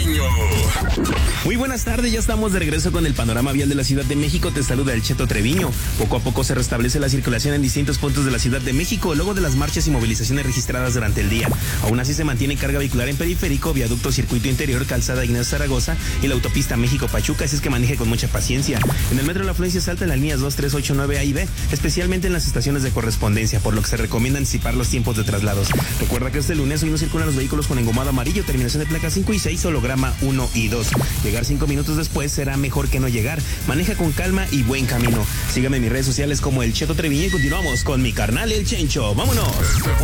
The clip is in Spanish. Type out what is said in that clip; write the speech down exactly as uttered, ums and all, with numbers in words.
Treviño. Muy buenas tardes, ya estamos de regreso con el panorama vial de la Ciudad de México. Te saluda el Cheto Treviño. Poco a poco se restablece la circulación en distintos puntos de la Ciudad de México luego de las marchas y movilizaciones registradas durante el día. Aún así se mantiene carga vehicular en Periférico, Viaducto Circuito Interior, Calzada Ignacio Zaragoza y la autopista México-Pachuca, así es que maneje con mucha paciencia. En el metro la afluencia es alta en las líneas dos, tres, ocho, nueve A y B, especialmente en las estaciones de correspondencia, por lo que se recomienda anticipar los tiempos de traslados. Recuerda que este lunes hoy no circulan los vehículos con engomado amarillo, terminación de placa cinco y seis, holograma uno y dos. Llegar cinco minutos después será mejor que no llegar. Maneja con calma y buen camino. Sígame en mis redes sociales como el Cheto Treviño y continuamos con mi carnal el Chencho. ¡Vámonos! Este